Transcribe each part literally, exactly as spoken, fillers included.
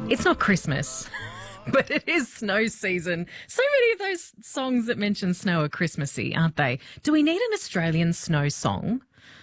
It's not Christmas, but it is snow season. So many of those songs that mention snow are Christmassy, aren't they? Do we need an Australian snow song?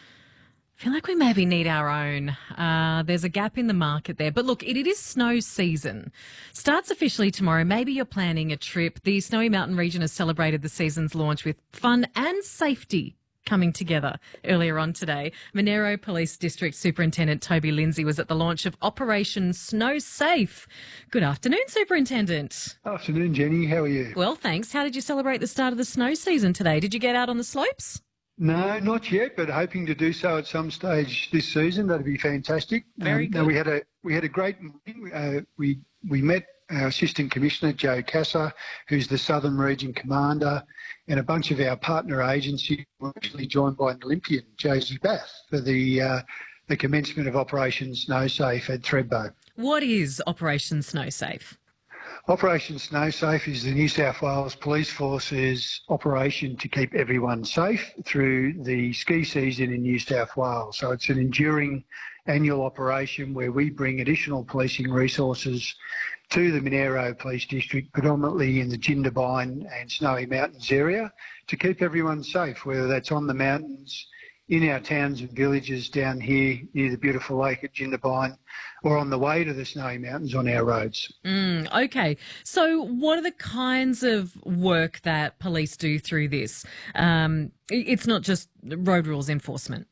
I feel like we maybe need our own. Uh, there's a gap in the market there. But look, it, it is snow season. Starts officially tomorrow. Maybe you're planning a trip. The Snowy Mountain region has celebrated the season's launch with fun and safety coming together earlier on today. Monero Police District Superintendent Toby Lindsay was at the launch of Operation Snow Safe. Good afternoon, Superintendent. Afternoon, Jenny. How are you? Well, thanks. How did you celebrate the start of the snow season today? Did you get out on the slopes? No, not yet, but hoping to do so at some stage this season. That'd be fantastic. Very um, good. No, we had a we had a great meeting. Uh, we we met our Assistant Commissioner Joe Casser, who's the Southern Region Commander, and a bunch of our partner agencies were actually joined by an Olympian, Josie Bath, for the uh, the commencement of Operation Snow Safe at Thredbo. What is Operation Snow Safe? Operation Snow Safe is the New South Wales Police Force's operation to keep everyone safe through the ski season in New South Wales. So it's an enduring annual operation where we bring additional policing resources to the Monero Police District, predominantly in the Jindabyne and Snowy Mountains area, to keep everyone safe, whether that's on the mountains, in our towns and villages down here near the beautiful lake at Jindabyne, or on the way to the Snowy Mountains on our roads. Mm, okay. So what are the kinds of work that police do through this? Um, it's not just road rules enforcement.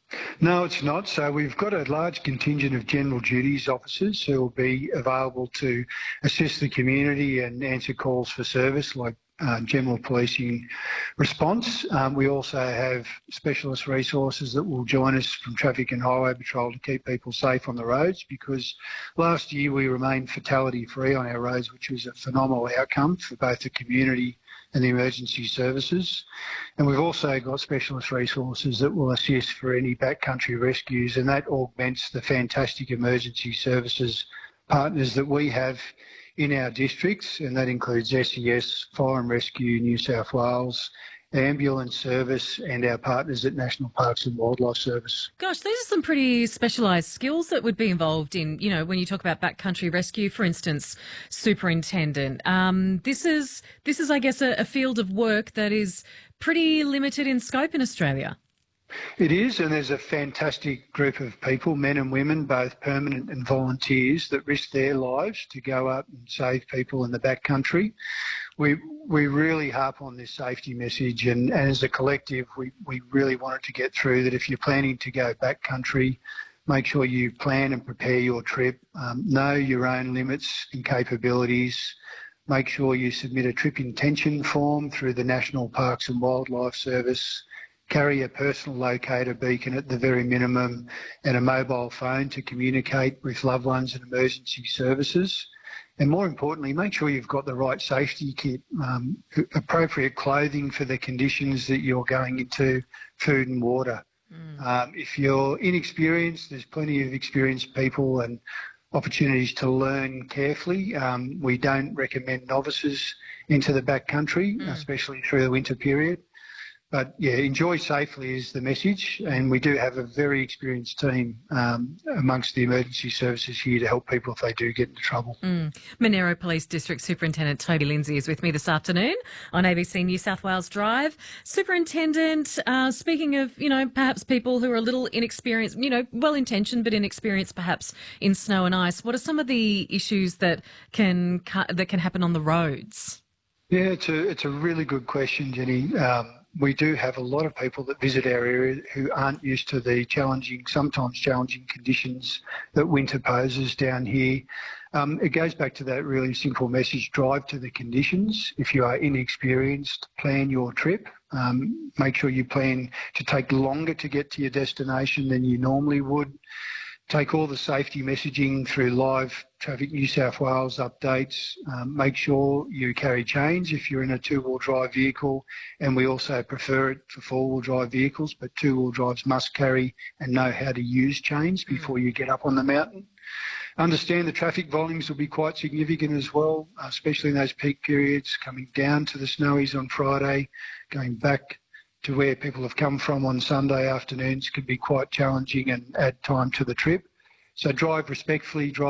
No, it's not. So we've got a large contingent of general duties officers who will be available to assist the community and answer calls for service, like Uh, general policing response. Um, we also have specialist resources that will join us from Traffic and Highway Patrol to keep people safe on the roads, because last year we remained fatality free on our roads, which was a phenomenal outcome for both the community and the emergency services. And we've also got specialist resources that will assist for any backcountry rescues, and that augments the fantastic emergency services partners that we have in our districts, and that includes S E S, Fire and Rescue New South Wales, Ambulance Service, and our partners at National Parks and Wildlife Service. Gosh, these are some pretty specialised skills that would be involved in, you know, when you talk about backcountry rescue, for instance, Superintendent. Um, this is, this is, I guess, a, a field of work that is pretty limited in scope in Australia. It is, and there's a fantastic group of people, men and women, both permanent and volunteers, that risk their lives to go up and save people in the backcountry. We we really harp on this safety message, and, and as a collective, we, we really wanted to get through that if you're planning to go backcountry, make sure you plan and prepare your trip, um, know your own limits and capabilities. Make sure you submit a trip intention form through the National Parks and Wildlife Service. Carry a personal locator beacon at the very minimum, and a mobile phone to communicate with loved ones and emergency services. And more importantly, make sure you've got the right safety kit, um, appropriate clothing for the conditions that you're going into, food and water. Mm. Um, if you're inexperienced, there's plenty of experienced people and opportunities to learn carefully. Um, we don't recommend novices into the backcountry, mm. especially through the winter period. But, yeah, enjoy safely is the message, and we do have a very experienced team um, amongst the emergency services here to help people if they do get into trouble. Mm. Monero Police District Superintendent Toby Lindsay is with me this afternoon on A B C New South Wales Drive. Superintendent, uh, speaking of, you know, perhaps people who are a little inexperienced, you know, well-intentioned but inexperienced perhaps in snow and ice, what are some of the issues that can that can happen on the roads? Yeah, it's a, it's a really good question, Jenny. Um, We do have a lot of people that visit our area who aren't used to the challenging, sometimes challenging conditions that winter poses down here. Um, it goes back to that really simple message: drive to the conditions. If you are inexperienced, plan your trip. Um, make sure you plan to take longer to get to your destination than you normally would. Take all the safety messaging through live Traffic New South Wales updates. Um, make sure you carry chains if you're in a two-wheel drive vehicle, and we also prefer it for four-wheel drive vehicles, but two-wheel drives must carry and know how to use chains before you get up on the mountain. Understand the traffic volumes will be quite significant as well, especially in those peak periods, coming down to the Snowies on Friday, going back to where people have come from on Sunday afternoons can be quite challenging and add time to the trip. So drive respectfully, drive